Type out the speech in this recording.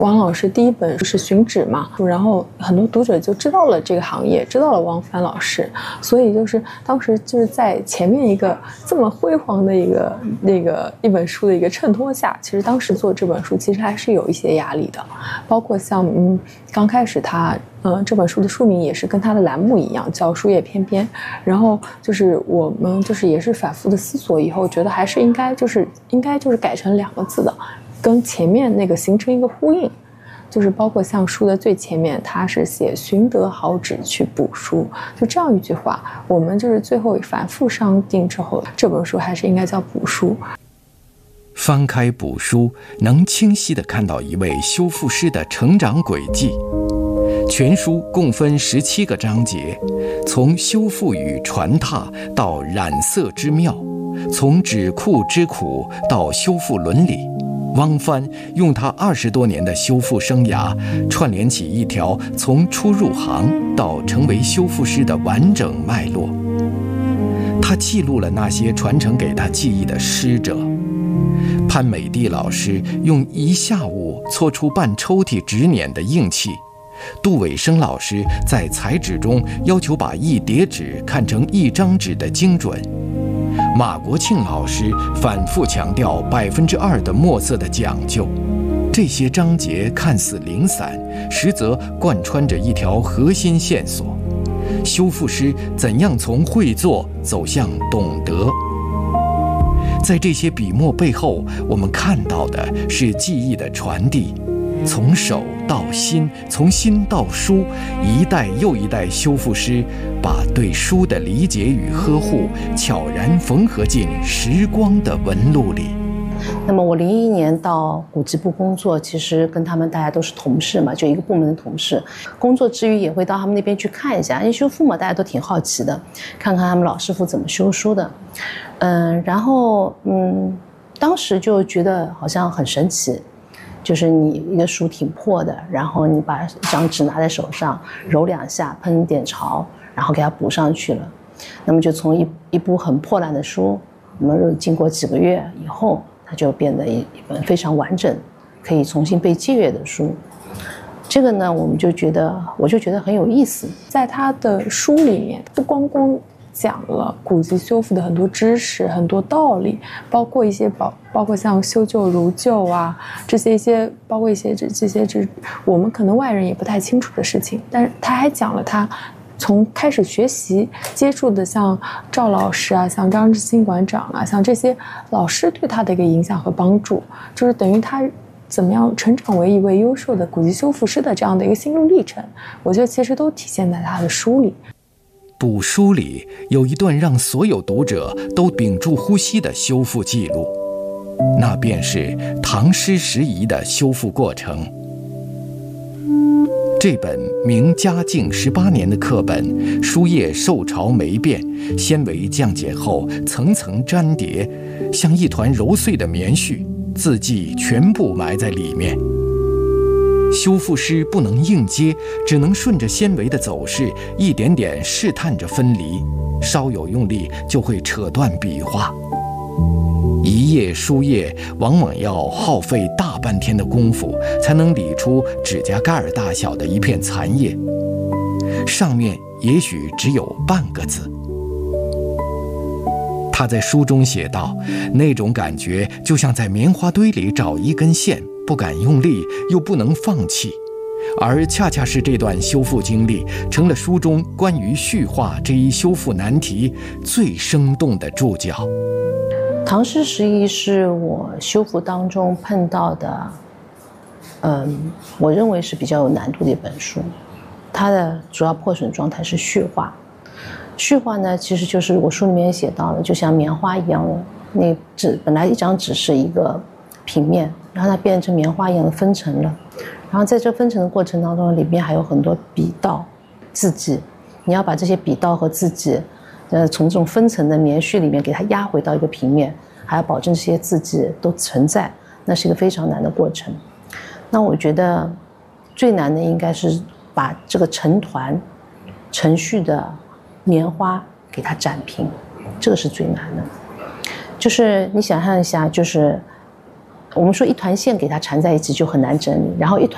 王老师第一本是《寻址》嘛，然后很多读者就知道了这个行业，知道了王帆老师，所以就是当时就是在前面一个这么辉煌的一本书的一个衬托下，其实当时做这本书其实还是有一些压力的，包括像刚开始他这本书的书名也是跟他的栏目一样，叫《书叶翩翩》，然后就是我们就是也是反复的思索以后，觉得还是应该改成2个字的。跟前面那个形成一个呼应，就是包括像书的最前面，它是写寻得好址去补书，就这样一句话，我们就是最后反复商定之后，这本书还是应该叫补书。 翻开补书，能清晰地看到一位修复师的成长轨迹。全书共分17个章节，从修复与传拓到染色之妙，从纸库之苦到修复伦理。汪帆用他20多年的修复生涯，串联起一条从初入行到成为修复师的完整脉络。他记录了那些传承给他记忆的师者。潘美娣老师用1下午搓出半抽屉纸捻的硬气，杜伟生老师在裁纸中要求把1叠纸看成1张纸的精准。马国庆老师反复强调2%的墨色的讲究，这些章节看似零散，实则贯穿着一条核心线索：修复师怎样从会做走向懂得。在这些笔墨背后，我们看到的是记忆的传递，从手到心，从心到书，一代又一代修复师把对书的理解与呵护悄然缝合进时光的纹路里。 那么我01年到古籍部工作，其实跟他们大家都是同事嘛，就一个部门的同事。工作之余也会到他们那边去看一下，因为修复嘛，大家都挺好奇的，看看他们老师傅怎么修书的。然后当时就觉得好像很神奇。就是你一个书挺破的，然后你把一张纸拿在手上揉2下，喷一点潮，然后给它补上去了。那么就从一部很破烂的书，那么经过几个月以后，它就变得一本非常完整，可以重新被借阅的书。这个呢，我就觉得很有意思。 在他的书里面，不光讲了古籍修复的很多知识、很多道理，包括一些包括像修旧如旧啊，这些包括一些这些我们可能外人也不太清楚的事情。但是他还讲了他从开始学习接触的像赵老师啊，像张志新馆长啊，像这些老师对他的一个影响和帮助，就是等于他怎么样成长为一位优秀的古籍修复师的这样的一个心路历程，我觉得其实都体现在他的书里。 补书里有一段让所有读者都屏住呼吸的修复记录，那便是唐诗拾遗的修复过程。这本明嘉靖18年的课本，书页受潮霉变，纤维降解后层层粘叠，像一团揉碎的棉絮，字迹全部埋在里面。修复师不能硬接，只能顺着纤维的走势一点点试探着分离，稍有用力就会扯断笔画。一页书页往往要耗费大半天的功夫，才能理出指甲盖大小的一片残页，上面也许只有半个字。他在书中写道，那种感觉就像在棉花堆里找一根线，不敢用力，又不能放弃，而恰恰是这段修复经历，成了书中关于絮画这一修复难题最生动的注脚。 唐诗拾遗是我修复当中碰到的，我认为是比较有难度的一本书。它的主要破损状态是絮画。絮画呢，其实就是我书里面写到了，就像棉花一样的，那纸本来一张纸是一个平面，然后它变成棉花一样的分层了。然后在这分层的过程当中，里面还有很多笔道、字迹，你要把这些笔道和字迹，从这种分层的棉絮里面给它压回到一个平面，还要保证这些字迹都存在，那是一个非常难的过程。那我觉得最难的应该是把这个成团程序的棉花给它展平，这个是最难的。就是你想象一下，就是我们说一团线给它缠在一起就很难整理，然后一团